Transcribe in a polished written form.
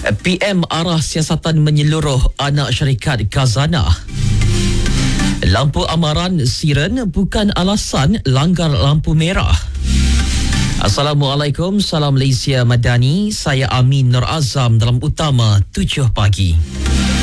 PM arah siasatan menyeluruh anak syarikat Khazanah. Lampu amaran siren bukan alasan langgar lampu merah. Assalamualaikum, salam Malaysia Madani. Saya Amin Nur Azam dalam Utama 7 pagi.